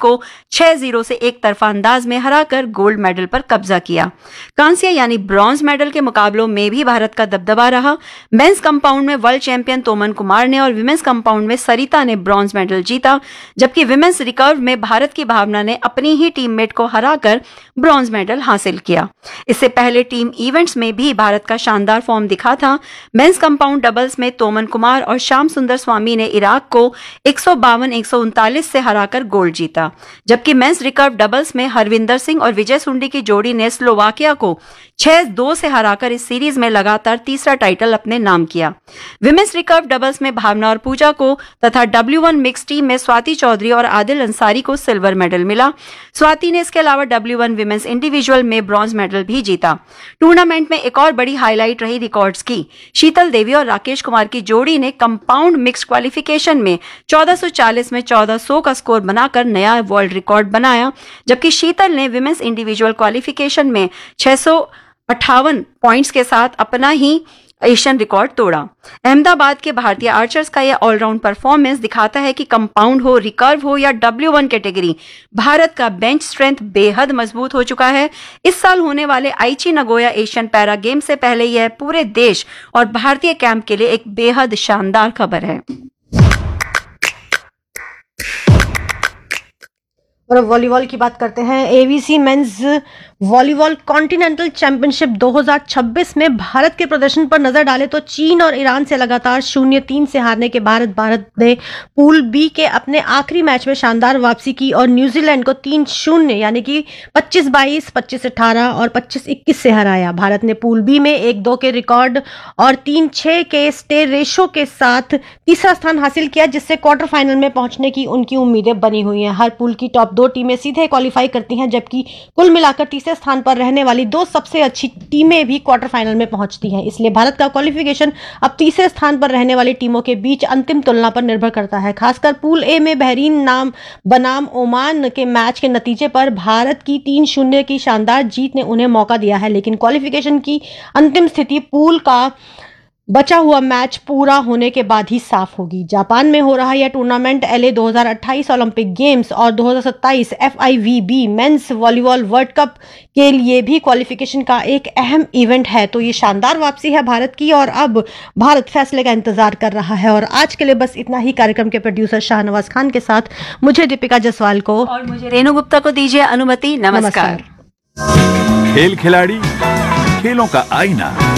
को 6-0 से एक तरफा अंदाज में हराकर गोल्ड मेडल पर कब्जा किया। कांस्य यानी ब्रॉन्ज मेडल के मुकाबलों में भी भारत का दबदबा रहा। मेंस कंपाउंड में वर्ल्ड चैंपियन तोमन कुमार ने और विमेंस कंपाउंड में सरिता ने ब्रॉन्ज मेडल जीता, जबकि विमेंस रिकर्व में भारत की भावना ने अपनी ही टीममेट को हराकर ब्रॉन्ज मेडल हासिल किया। इससे पहले टीम इवेंट्स में भी भारत का शानदार फॉर्म दिखा था। मेंस कंपाउंड डबल्स में तोमन कुमार और श्याम सुंदर स्वामी ने इराक को 152-139 से हराकर गोल्ड जीता, जबकि मेंस रिकर्व डबल्स में हरविंदर सिंह और विजय सुंडी की जोड़ी ने स्लोवाकिया को 6-2 से हराकर इस सीरीज में लगातार तीसरा टाइटल अपने नाम किया। विमेंस रिकर्व डबल्स में भावना और पूजा को तथा W1 मिक्स टीम में स्वाति चौधरी और आदिल अंसारी को सिल्वर मेडल मिला। स्वाति ने इसके अलावा W1 विमेंस इंडिविजुअल में ब्रॉन्ज मेडल भी जीता। टूर्नामेंट में एक और बड़ी हाईलाइट रही रिकॉर्ड्स की। शीतल देवी और राकेश कुमार की जोड़ी ने कंपाउंड मिक्स क्वालिफिकेशन में 1440 में 1400 का स्कोर बनाकर नया वर्ल्ड रिकॉर्ड बनाया, जबकि शीतल ने विमेंस इंडिविजुअल क्वालिफिकेशन में 658 पॉइंट्स के साथ अपना ही एशियन रिकॉर्ड तोड़ा। अहमदाबाद के भारतीय आर्चर्स का यह ऑलराउंड परफॉर्मेंस दिखाता है कि कंपाउंड हो, रिकर्व हो या W1 कैटेगरी, भारत का बेंच स्ट्रेंथ बेहद मजबूत हो चुका है। इस साल होने वाले आईची नगोया एशियन पैरा गेम से पहले यह पूरे देश और भारतीय कैंप के लिए एक बेहद शानदार खबर है। और अब वॉलीबॉल की बात करते हैं। AVC mains volleyball continental championship 2026 में भारत के प्रदर्शन पर नजर डालें तो चीन और ईरान से लगातार 0-3 से हारने के भारत ने पूल बी के अपने आखिरी मैच में शानदार वापसी की और न्यूजीलैंड को 3-0 यानी कि 25-22, 25-18 और 25-21 से हराया। भारत ने पूल बी में 1-2 के रिकॉर्ड और 3-6 के स्टे रेशो के साथ तीसरा स्थान हासिल किया, जिससे क्वार्टर फाइनल में पहुंचने की उनकी उम्मीदें बनी हुई हैं। हर पूल की टॉप 2 टीमें सीधे क्वालिफाई करती हैं, जबकि कुल मिलाकर तीसरे स्थान पर रहने वाली 2 सबसे अच्छी टीमें भी क्वार्टर फाइनल में पहुंचती हैं। इसलिए भारत का क्वालिफिकेशन अब तीसरे स्थान पर रहने वाली टीमों के बीच अंतिम तुलना पर निर्भर करता है। खासकर पूल ए में बहरीन बनाम ओमान के मैच के नतीजे पर भारत की 3-0 की शानदार जीत ने उन्हें मौका दिया है, लेकिन क्वालिफिकेशन की अंतिम स्थिति पूल का बचा हुआ मैच पूरा होने के बाद ही साफ होगी। जापान में हो रहा यह टूर्नामेंट LA 2028 ओलंपिक गेम्स और 2027 FIVB mains volleyball world cup के लिए भी क्वालिफिकेशन का एक अहम इवेंट है। तो ये शानदार वापसी है भारत की और अब भारत फैसले का इंतजार कर रहा है। और आज के लिए बस इतना ही। कार्यक्रम के प्रोड्यूसर शाहनवाज खान के साथ मुझे दीपिका जसवाल को और मुझे रेणु गुप्ता को दीजिए अनुमति। नमस्कार। खेल खिलाड़ी, खेलों का आईना।